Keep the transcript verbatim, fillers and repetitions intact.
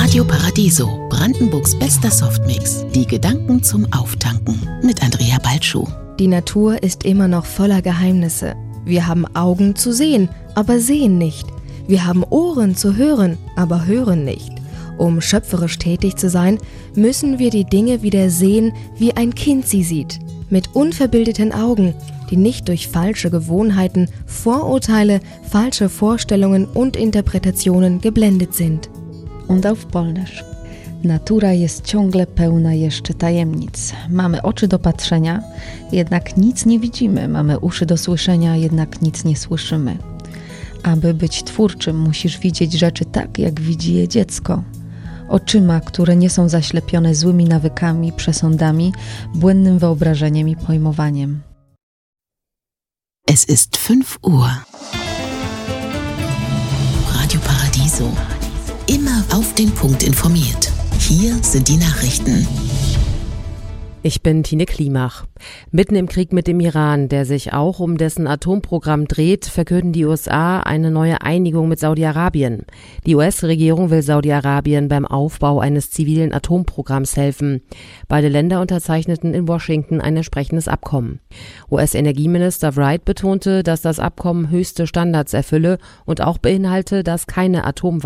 Radio Paradiso, Brandenburgs bester Softmix. Die Gedanken zum Auftanken mit Andrea Balschuh. Die Natur ist immer noch voller Geheimnisse. Wir haben Augen zu sehen, aber sehen nicht. Wir haben Ohren zu hören, aber hören nicht. Um schöpferisch tätig zu sein, müssen wir die Dinge wieder sehen, wie ein Kind sie sieht. Mit unverbildeten Augen, die nicht durch falsche Gewohnheiten, Vorurteile, falsche Vorstellungen und Interpretationen geblendet sind. Und auf Polnisch. Natura jest ciągle pełna jeszcze tajemnic. Mamy oczy do patrzenia, jednak nic nie widzimy. Mamy uszy do słyszenia, jednak nic nie słyszymy. Aby być twórczym, musisz widzieć rzeczy tak, jak widzi je dziecko. Oczyma, które nie są zaślepione złymi nawykami, przesądami, błędnym wyobrażeniem i pojmowaniem. Es ist fünf Uhr. Radio Paradiso. Immer auf den Punkt informiert. Hier sind die Nachrichten. Ich bin Tine Klimach. Mitten im Krieg mit dem Iran, der sich auch um dessen Atomprogramm dreht, verkünden die U S A eine neue Einigung mit Saudi-Arabien. Die U S-Regierung will Saudi-Arabien beim Aufbau eines zivilen Atomprogramms helfen. Beide Länder unterzeichneten in Washington ein entsprechendes Abkommen. U S-Energieminister Wright betonte, dass das Abkommen höchste Standards erfülle und auch beinhalte, dass keine Atomwaffen